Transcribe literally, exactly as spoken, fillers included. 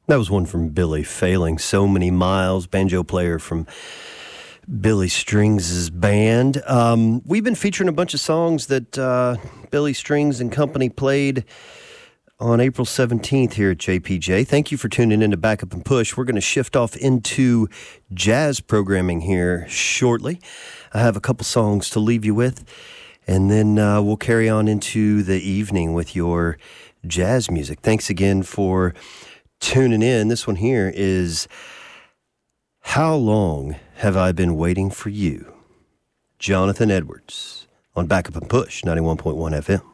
That was one from Billy Failing, So Many Miles, banjo player from Billy Strings' band. Um, we've been featuring a bunch of songs that uh, Billy Strings and Company played on April seventeenth here at J P J. Thank you for tuning in to Back Up and Push. We're going to shift off into jazz programming here shortly. I have a couple songs to leave you with, and then uh, we'll carry on into the evening with your jazz music. Thanks again for tuning in. This one here is How Long Have I Been Waiting for You? Jonathan Edwards on Back Up and Push, ninety-one point one F M.